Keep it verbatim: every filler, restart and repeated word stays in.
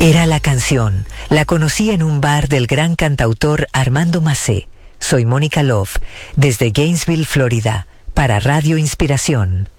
Era la canción. La conocí en un bar del gran cantautor Armando Macé. Soy Mónica Love, desde Gainesville, Florida, para Radio Inspiración.